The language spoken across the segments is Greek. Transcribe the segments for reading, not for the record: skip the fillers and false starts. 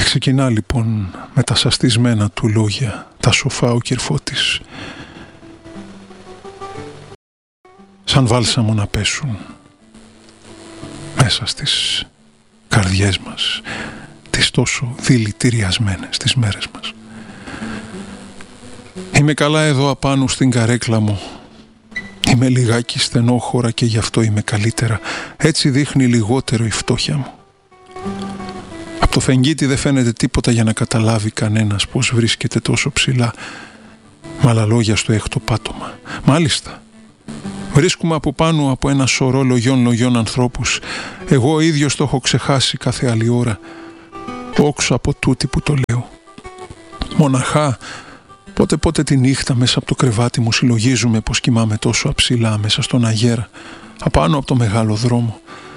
Και ξεκινά λοιπόν με τα σαστισμένα του λόγια, τα σοφά ο Κυρφώτης, σαν βάλσαμο να πέσουν μέσα στις καρδιές μας, τις τόσο δηλητηριασμένες τις μέρες μας. Είμαι καλά εδώ απάνω στην καρέκλα μου. Είμαι λιγάκι στενόχωρα και γι' αυτό είμαι καλύτερα. Έτσι δείχνει λιγότερο η φτώχεια μου. Από το φεγγίτι δεν φαίνεται τίποτα για να καταλάβει κανένας πως βρίσκεται τόσο ψηλά. Με άλλα λόγια στο έκτο πάτωμα. Μάλιστα, βρίσκουμε από πάνω από ένα σωρό λογιών ανθρώπους. Εγώ ο ίδιος το έχω ξεχάσει κάθε άλλη ώρα. Όξω από τούτη που το λέω. Μοναχά, πότε τη νύχτα μέσα από το κρεβάτι μου συλλογίζουμε πως κοιμάμαι τόσο αψηλά μέσα στον αγέρα, απάνω από το μεγάλο δρόμο.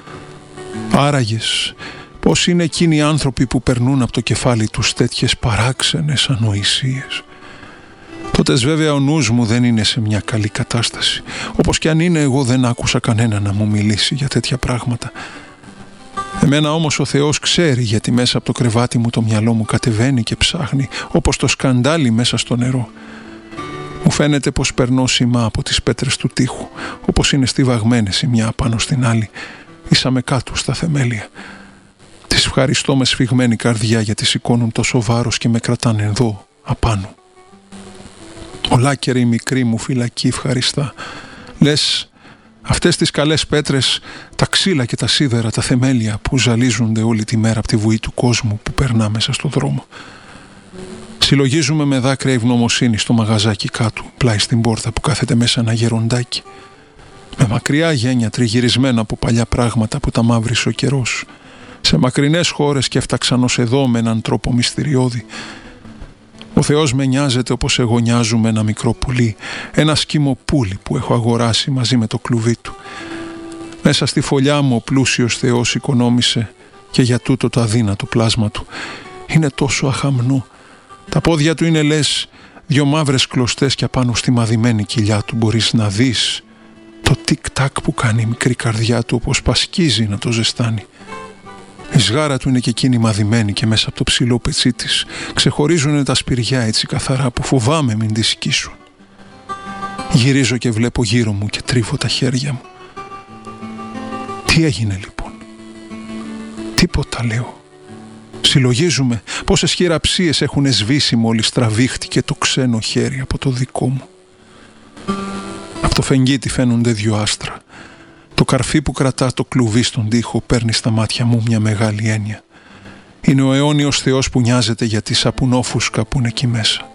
Άραγες, πως είναι εκείνοι οι άνθρωποι που περνούν από το κεφάλι τους τέτοιες παράξενες ανοησίες. Τότε βέβαια ο νους μου δεν είναι σε μια καλή κατάσταση. Όπως και αν είναι, εγώ δεν άκουσα κανένα να μου μιλήσει για τέτοια πράγματα. Εμένα όμως ο Θεός ξέρει, γιατί μέσα από το κρεβάτι μου το μυαλό μου κατεβαίνει και ψάχνει όπως το σκαντάλι μέσα στο νερό. Μου φαίνεται πως περνώ σημά από τις πέτρες του τοίχου, όπως είναι στιβαγμένες η μια πάνω στην άλλη, ήσαμε κάτω στα θεμέλια. Τις ευχαριστώ με σφιγμένη καρδιά γιατί σηκώνουν τόσο βάρος και με κρατάνε εδώ απάνω. Ολάκερη η μικρή μου φυλακή ευχαριστά. Λες, αυτές τις καλές πέτρες, τα ξύλα και τα σίδερα, τα θεμέλια που ζαλίζονται όλη τη μέρα από τη βουή του κόσμου που περνά μέσα στο δρόμο. Συλλογίζουμε με δάκρυα ευγνωμοσύνη στο μαγαζάκι κάτω, πλάι στην πόρτα που κάθεται μέσα ένα γεροντάκι. Με μακριά γένια τριγυρισμένα από παλιά πράγματα που τα μαύρισε ο καιρός. Σε μακρινές χώρες και έφταξαν ως εδώ με έναν τρόπο μυστηριώδη. Ο Θεός με νοιάζεται όπως εγώ νοιάζουμε ένα μικρό πουλί, ένα σκύμο πουλί που έχω αγοράσει μαζί με το κλουβί του. Μέσα στη φωλιά μου ο πλούσιος Θεός οικονόμησε και για τούτο το αδύνατο πλάσμα του. Είναι τόσο αχαμνό. Τα πόδια του είναι λες δυο μαύρες κλωστές και απάνω στη μαδημένη κοιλιά του μπορείς να δεις το τικ-τακ που κάνει η μικρή καρδιά του όπως πασκίζει να το ζεστάνει. Η σγάρα του είναι και εκείνη μαδημένη και μέσα από το ψηλό πετσί της ξεχωρίζουν τα σπηριά έτσι καθαρά που φοβάμαι μην τη σκίσουν. Γυρίζω και βλέπω γύρω μου και τρίβω τα χέρια μου. Τι έγινε λοιπόν? Τίποτα λέω. Συλλογίζουμε πόσες χειραψίες έχουν σβήσει μόλις τραβήχτηκε το ξένο χέρι από το δικό μου. Από το φεγγίτι φαίνονται δυο άστρα. Το καρφί που κρατά το κλουβί στον τοίχο παίρνει στα μάτια μου μια μεγάλη έννοια. Είναι ο αιώνιος Θεός που νοιάζεται για τη σαπουνόφουσκα που είναι εκεί μέσα.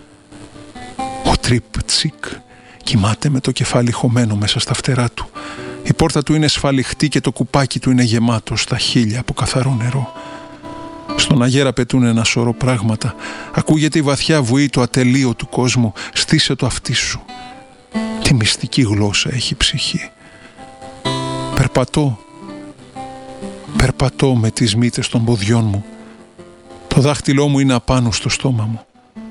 Ο Τρίπ Τσικ κοιμάται με το κεφάλι χωμένο μέσα στα φτερά του. Η πόρτα του είναι σφαλιχτή και το κουπάκι του είναι γεμάτο στα χείλια από καθαρό νερό. Στον αγέρα πετούν ένα σωρό πράγματα. Ακούγεται η βαθιά βουή του ατελείωτου κόσμου. Στήσε το αυτί σου. Τι μυστική γλώσσα έχει η ψυχή. Περπατώ με τις μύτες των ποδιών μου. Το δάχτυλό μου είναι απάνω στο στόμα μου.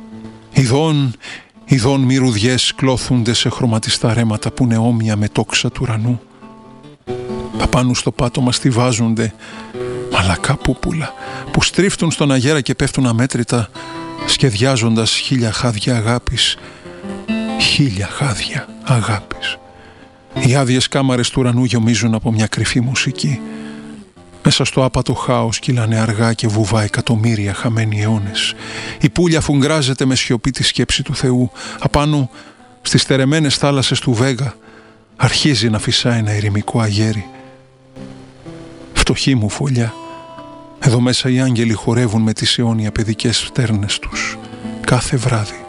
Ιδών μυρωδιές κλώθουνται σε χρωματιστά ρέματα που είναι όμοια με τόξα του ουρανού. Απάνω στο πάτωμα στιβάζονται μαλακά πούπουλα που στρίφτουν στον αγέρα και πέφτουν αμέτρητα σχεδιάζοντας 1000 χάδια αγάπης. 1000 χάδια αγάπης. Οι άδειες κάμαρες του ουρανού γιομίζουν από μια κρυφή μουσική. Μέσα στο άπατο χάος κυλάνε αργά και βουβά εκατομμύρια χαμένοι αιώνες. Η πουλια φουγγράζεται με σιωπή τη σκέψη του Θεού. Απάνω στις στερεμένες θάλασσες του Βέγα αρχίζει να φυσάει ένα ερημικό αγέρι. Φτωχή μου φωλιά. Εδώ μέσα οι άγγελοι χορεύουν με τις αιώνια παιδικές φτέρνες τους. Κάθε βράδυ.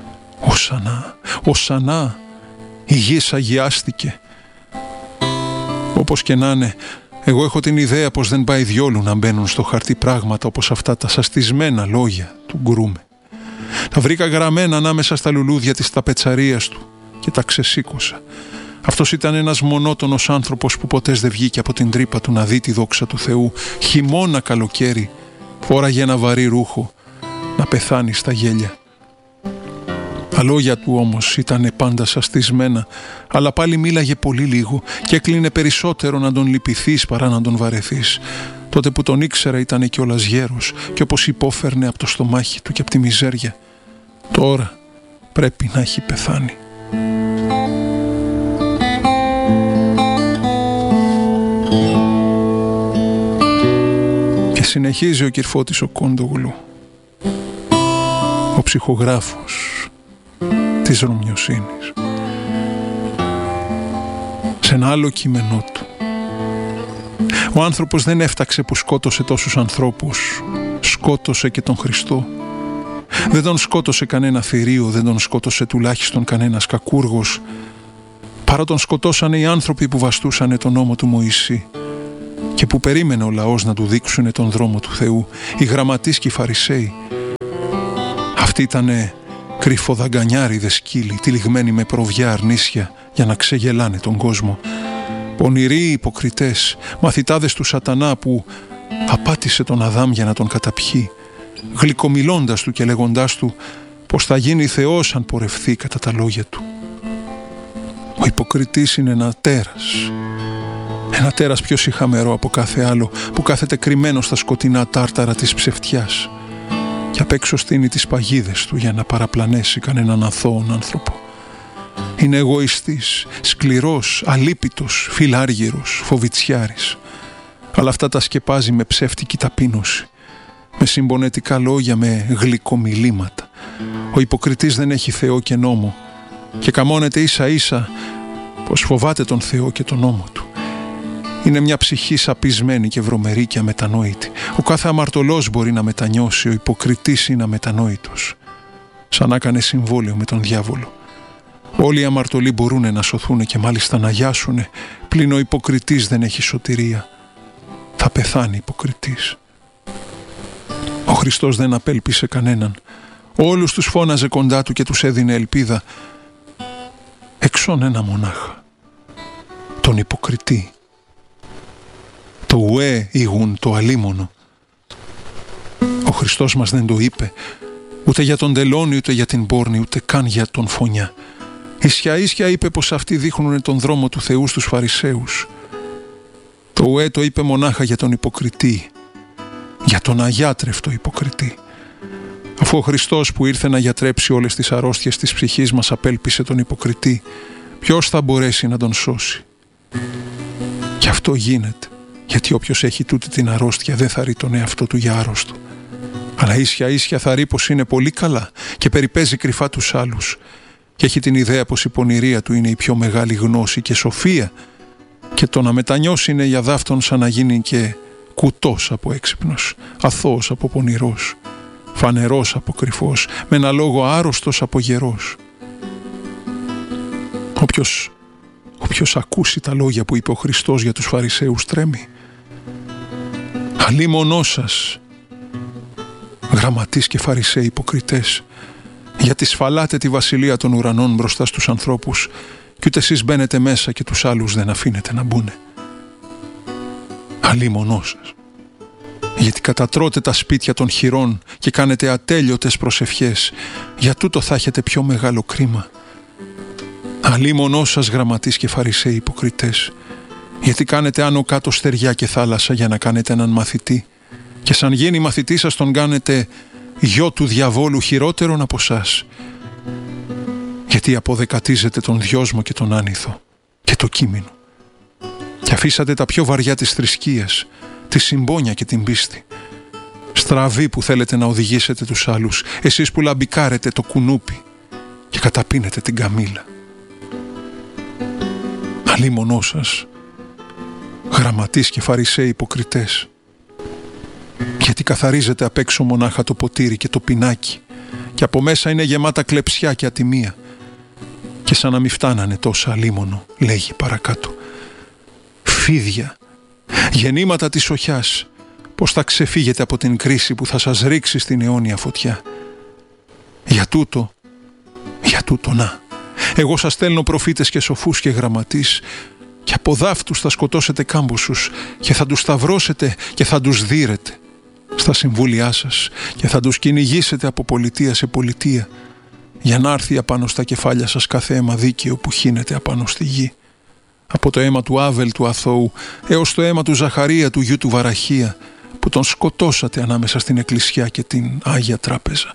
Οσανά. Η γης αγιάστηκε. Όπως και να είναι, εγώ έχω την ιδέα πως δεν πάει διόλου να μπαίνουν στο χαρτί πράγματα όπως αυτά τα σαστισμένα λόγια του Γκρούμε. Τα βρήκα γραμμένα ανάμεσα στα λουλούδια της ταπετσαρίας του και τα ξεσήκωσα. Αυτός ήταν ένας μονότονος άνθρωπος που ποτέ δεν βγήκε από την τρύπα του να δει τη δόξα του Θεού. Χειμώνα καλοκαίρι φόραγε ένα βαρύ ρούχο να πεθάνει στα γέλια. Τα λόγια του όμως ήταν πάντα σαστισμένα, αλλά πάλι μίλαγε πολύ λίγο και έκλεινε περισσότερο να τον λυπηθείς παρά να τον βαρεθείς. Τότε που τον ήξερα ήταν κιόλας γέρος και όπως υπόφερνε από το στομάχι του και από τη μιζέρια. Τώρα πρέπει να έχει πεθάνει. Και συνεχίζει ο Κυρφώτης ο Κόντογλου, ο ψυχογράφος της Ρωμιοσύνης, σε ένα άλλο κείμενό του. Ο άνθρωπος δεν έφταξε που σκότωσε τόσους ανθρώπους, σκότωσε και τον Χριστό. Δεν τον σκότωσε κανένα θηρίο, δεν τον σκότωσε τουλάχιστον κανένας κακούργος, παρά τον σκοτώσανε οι άνθρωποι που βαστούσανε τον νόμο του Μωυσή και που περίμενε ο λαός να του δείξουνε τον δρόμο του Θεού, οι γραμματείς και οι Φαρισαίοι. Αυτοί ήτανε κρυφοδαγκανιάριδες σκύλοι, τυλιγμένοι με προβιά αρνίσια για να ξεγελάνε τον κόσμο. Πονηροί υποκριτές, μαθητάδες του σατανά που απάτησε τον Αδάμ για να τον καταπιεί, γλυκομιλώντας του και λέγοντάς του πως θα γίνει Θεός αν πορευθεί κατά τα λόγια του. Ο υποκριτής είναι ένα τέρας πιο σιχαμερό από κάθε άλλο, που κάθεται κρυμμένο στα σκοτεινά τάρταρα της ψευτιάς και απ' έξω στείνει τις παγίδες του για να παραπλανέσει κανέναν αθώον άνθρωπο. Είναι εγωιστής, σκληρός, αλίπητος, φιλάργυρος, φοβιτσιάρης. Αλλά αυτά τα σκεπάζει με ψεύτικη ταπείνωση, με συμπονετικά λόγια, με γλυκομιλήματα. Ο υποκριτής δεν έχει Θεό και νόμο και καμώνεται ίσα ίσα πως φοβάται τον Θεό και τον νόμο του. Είναι μια ψυχή σαπισμένη και βρωμερή και αμετανόητη. Ο κάθε αμαρτωλός μπορεί να μετανιώσει, ο υποκριτής είναι αμετανόητος. Σαν να έκανε συμβόλαιο με τον διάβολο. Όλοι οι αμαρτωλοί μπορούν να σωθούν και μάλιστα να γιάσουν, πλην ο υποκριτής δεν έχει σωτηρία. Θα πεθάνει υποκριτής. Ο Χριστός δεν απέλπισε κανέναν. Όλους τους φώναζε κοντά του και τους έδινε ελπίδα. Εξών ένα μονάχα, τον υποκριτή. Το ουέ ηγούν το αλίμονο. Ο Χριστός μας δεν το είπε, ούτε για τον τελώνη, ούτε για την πόρνη, ούτε καν για τον φωνιά. Ίσια είπε πως αυτοί δείχνουν τον δρόμο του Θεού στους Φαρισαίους. Το ουέ το είπε μονάχα για τον υποκριτή, για τον αγιάτρευτο υποκριτή. Αφού ο Χριστός που ήρθε να γιατρέψει όλες τις αρρώστιες της ψυχής μας απέλπισε τον υποκριτή, ποιος θα μπορέσει να τον σώσει? Και αυτό γίνεται, γιατί όποιος έχει τούτη την αρρώστια δεν θα ρει τον εαυτό του για άρρωστο, αλλά ίσια θα ρει πως είναι πολύ καλά και περιπέζει κρυφά τους άλλους και έχει την ιδέα πως η πονηρία του είναι η πιο μεγάλη γνώση και σοφία και το να μετανιώσει είναι για δάφτον σαν να γίνει και κουτός από έξυπνος, αθώος από πονηρός, φανερός από κρυφός, με ένα λόγο άρρωστος από γερός. Όποιος ακούσει τα λόγια που είπε ο Χριστός για τους Φαρισαίους τρέμει. Αλίμονό σας, γραμματείς και Φαρισαίοι υποκριτές, γιατί σφαλάτε τη βασιλεία των ουρανών μπροστά στους ανθρώπους και ούτε εσείς μπαίνετε μέσα και τους άλλους δεν αφήνετε να μπουνε. Αλίμονό σας, γιατί κατατρώτε τα σπίτια των χειρών και κάνετε ατέλειωτες προσευχές, για τούτο θα έχετε πιο μεγάλο κρίμα. Αλίμονό σας, γραμματείς και Φαρισαίοι υποκριτές, γιατί κάνετε άνω κάτω στεριά και θάλασσα για να κάνετε έναν μαθητή και σαν γίνει μαθητή σας τον κάνετε γιο του διαβόλου χειρότερον από σας, γιατί αποδεκατίζετε τον δυόσμο και τον άνηθο και το κείμενο και αφήσατε τα πιο βαριά της θρησκείας, τη συμπόνια και την πίστη. Στραβή που θέλετε να οδηγήσετε τους άλλους, εσείς που λαμπικάρετε το κουνούπι και καταπίνετε την καμήλα. Αλίμονό σας, γραμματείς και Φαρισαίοι υποκριτές, γιατί καθαρίζετε απ' έξω μονάχα το ποτήρι και το πινάκι και από μέσα είναι γεμάτα κλεψιά και ατιμία. Και σαν να μην φτάνανε τόσα αλίμονο, λέγει παρακάτω, φίδια, γεννήματα της σοχιάς, πως θα ξεφύγετε από την κρίση που θα σας ρίξει στην αιώνια φωτιά. Για τούτο να, εγώ σας στέλνω προφήτες και σοφούς και γραμματείς και από δάφτους θα σκοτώσετε κάμποσους και θα τους σταυρώσετε και θα τους δείρετε στα συμβούλια σας και θα τους κυνηγήσετε από πολιτεία σε πολιτεία για να έρθει απάνω στα κεφάλια σας κάθε αίμα δίκαιο που χύνεται απάνω στη γη. από το αίμα του Άβελ του αθώου έως το αίμα του Ζαχαρία του γιου του Βαραχία, που τον σκοτώσατε ανάμεσα στην εκκλησιά και την Άγια Τράπεζα.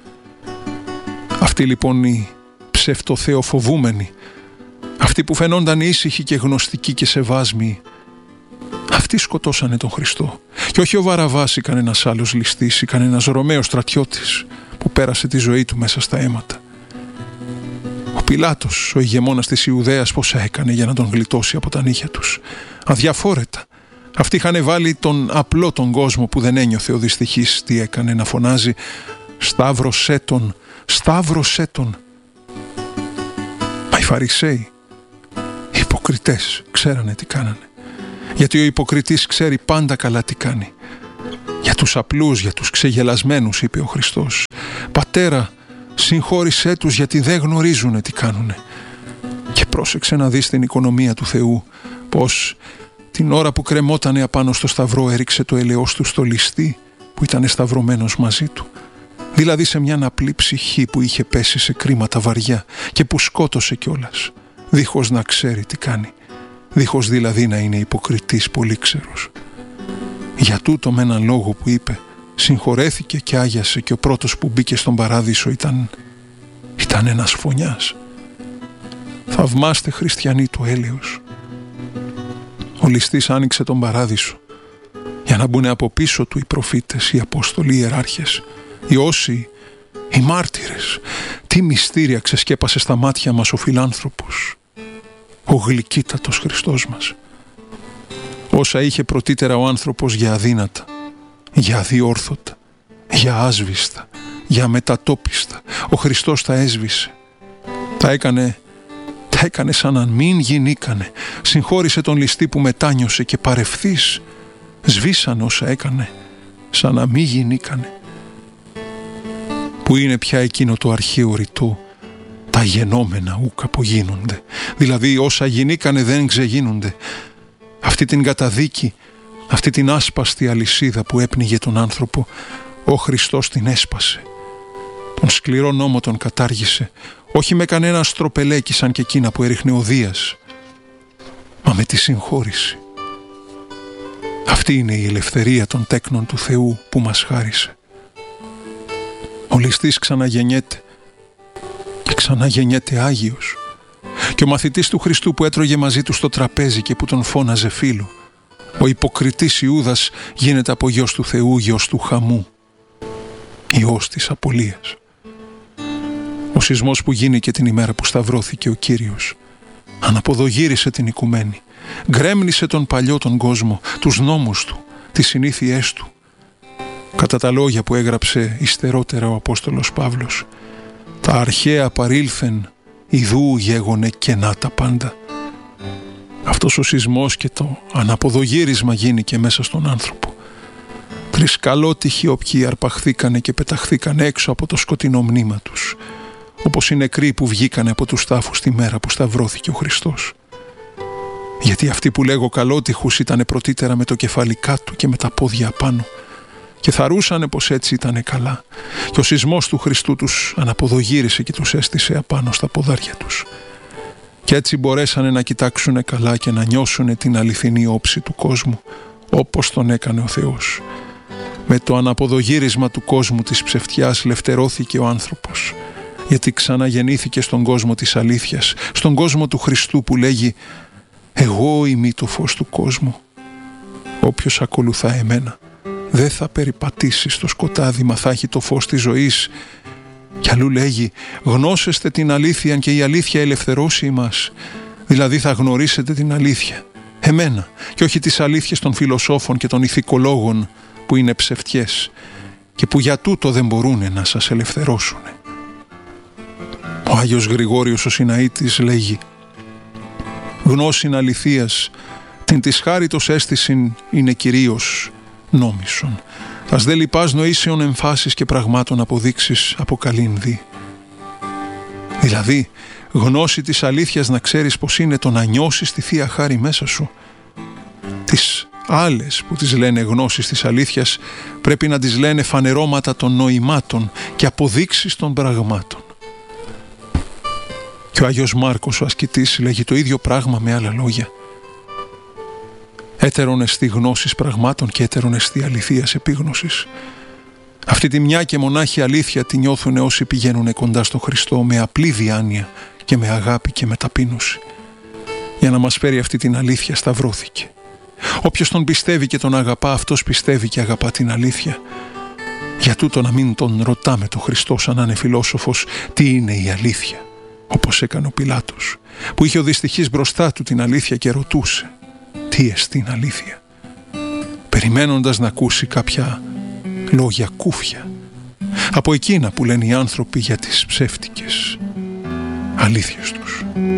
Αυτοί λοιπόν οι ψευτοθεοφοβούμενοι, αυτοί που φαινόνταν ήσυχοι και γνωστικοί και σεβάσμιοι, αυτοί σκοτώσανε τον Χριστό. Και όχι ο Βαραβάς ή κανένας άλλος ληστής ή κανένας Ρωμαίος στρατιώτης που πέρασε τη ζωή του μέσα στα αίματα. Ο Πιλάτος, ο ηγεμόνας της Ιουδαίας, πόσα έκανε για να τον γλιτώσει από τα νύχια τους. Αδιαφόρετα. Αυτοί είχαν βάλει τον απλό τον κόσμο που δεν ένιωθε ο δυστυχής τι έκανε, να φωνάζει «Σταύρωσέ τον, σταύρωσέ τον». Μα οι Φαρισαίοι, οι υποκριτές, ξέρανε τι κάνανε. Γιατί ο υποκριτής ξέρει πάντα καλά τι κάνει. Για τους απλούς, για τους ξεγελασμένους, είπε ο Χριστός, «Πατέρα, συγχώρησέ τους γιατί δεν γνωρίζουν τι κάνουνε». Και πρόσεξε να δεις την οικονομία του Θεού, πως την ώρα που κρεμότανε απάνω στο σταυρό έριξε το ελαιός του στο ληστή που ήταν σταυρωμένος μαζί του. Δηλαδή σε μια απλή ψυχή που είχε πέσει σε κρίματα βαριά και που σκότωσε κιόλας, δίχως να ξέρει τι κάνει, δίχως δηλαδή να είναι υποκριτής πολύξερος. Για τούτο με έναν λόγο που είπε συγχωρέθηκε και άγιασε, και ο πρώτος που μπήκε στον παράδεισο ήταν ένας φωνιάς. Θαυμάστε χριστιανοί το έλεος. Ο ληστής άνοιξε τον παράδεισο για να μπουν από πίσω του οι προφήτες, οι Απόστολοι, οι ιεράρχες, οι όσοι, οι μάρτυρες. Τι μυστήρια ξεσκέπασε στα μάτια μας ο φιλάνθρωπος, ο γλυκύτατος Χριστός μας. Όσα είχε πρωτήτερα ο άνθρωπος για αδύνατα, για αδιόρθωτα, για άσβηστα, για μετατόπιστα, ο Χριστός τα έσβησε. Τα έκανε σαν να μην γινήκανε. Συγχώρησε τον ληστή που μετάνιωσε και παρευθείς σβήσαν όσα έκανε σαν να μην γινήκανε. Που είναι πια εκείνο το αρχαίο ρητό, τα γενόμενα ουκ απογίνονται. Δηλαδή όσα γινήκανε δεν ξεγίνονται. Αυτή την καταδίκη, αυτή την άσπαστη αλυσίδα που έπνιγε τον άνθρωπο, ο Χριστός την έσπασε. Τον σκληρό νόμο τον κατάργησε, όχι με κανένα στροπελέκι σαν και εκείνα που έριχνε ο Δίας, μα με τη συγχώρηση. Αυτή είναι η ελευθερία των τέκνων του Θεού που μας χάρισε. Ο ληστής ξαναγεννιέται και ξαναγεννιέται Άγιος. Και ο μαθητής του Χριστού που έτρωγε μαζί του στο τραπέζι και που τον φώναζε φίλο, ο υποκριτής Ιούδας, γίνεται από γιος του Θεού γιος του χαμού, υιός της απολίας. Ο σεισμός που γίνηκε την ημέρα που σταυρώθηκε ο Κύριος αναποδογύρισε την οικουμένη, γκρέμνησε τον παλιό τον κόσμο, τους νόμους του, τις συνήθειές του. Κατά τα λόγια που έγραψε υστερότερα ο Απόστολος Παύλος, τα αρχαία παρήλθεν, ιδού γέγονε κενά τα πάντα. Αυτός ο σεισμός και το αναποδογύρισμα γίνηκε μέσα στον άνθρωπο. Τρισκαλότυχοι όποιοι αρπαχθήκανε και πεταχθήκαν έξω από το σκοτεινό μνήμα τους, όπως οι νεκροί που βγήκανε από τους τάφους τη μέρα που σταυρώθηκε ο Χριστός. Γιατί αυτοί που λέγω καλότυχους ήτανε πρωτήτερα με το κεφάλι κάτω και με τα πόδια απάνω και θαρούσανε πως έτσι ήτανε καλά, και ο σεισμός του Χριστού τους αναποδογύρισε και τους έστησε απάνω στα ποδάρια τους, και έτσι μπορέσανε να κοιτάξουνε καλά και να νιώσουνε την αληθινή όψη του κόσμου, όπως τον έκανε ο Θεός. Με το αναποδογύρισμα του κόσμου της ψευτιάς λευτερώθηκε ο άνθρωπος, γιατί ξαναγεννήθηκε στον κόσμο της αλήθειας, στον κόσμο του Χριστού που λέγει «Εγώ είμαι το φως του κόσμου. Όποιος ακολουθά εμένα δεν θα περιπατήσει στο σκοτάδι, μα θα έχει το φως της ζωής». Κι αλλού λέγει «Γνώσεστε την αλήθεια και η αλήθεια ελευθερώσει εμάς». Δηλαδή θα γνωρίσετε την αλήθεια, εμένα, και όχι τις αλήθειες των φιλοσόφων και των ηθικολόγων που είναι ψευτιές και που για τούτο δεν μπορούν να σας ελευθερώσουν. Ο Άγιος Γρηγόριος ο Συναήτης λέγει «Γνώσιν αληθείας, την της χάριτος αίσθησιν είναι κυρίως νόμισον. Ας δε λοιπάς νοήσεων εμφάσεις και πραγμάτων αποδείξεις αποκαλήν δι». Δηλαδή, γνώση της αλήθειας να ξέρεις πως είναι το να νιώσεις τη Θεία Χάρη μέσα σου. Τις άλλες που τις λένε γνώσεις της αλήθειας πρέπει να τις λένε φανερώματα των νοημάτων και αποδείξεις των πραγμάτων. Και ο Άγιος Μάρκος ο ασκητής λέγει το ίδιο πράγμα με άλλα λόγια. Έτερον εστί γνώσης πραγμάτων και έτερον εστί αληθείας επίγνωσης. Αυτή τη μια και μονάχη αλήθεια τη νιώθουν όσοι πηγαίνουν κοντά στο Χριστό με απλή διάνοια και με αγάπη και με ταπείνωση. Για να μας φέρει αυτή την αλήθεια σταυρώθηκε. Όποιος τον πιστεύει και τον αγαπά, αυτός πιστεύει και αγαπά την αλήθεια. Για τούτο να μην τον ρωτάμε το Χριστό σαν να είναι φιλόσοφος τι είναι η αλήθεια, όπως έκανε ο Πιλάτος, που είχε ο δυστυχής μπροστά του την αλήθεια και ρωτούσε τι εστίν αλήθεια, περιμένοντας να ακούσει κάποια λόγια κούφια από εκείνα που λένε οι άνθρωποι για τις ψεύτικες αλήθειες τους.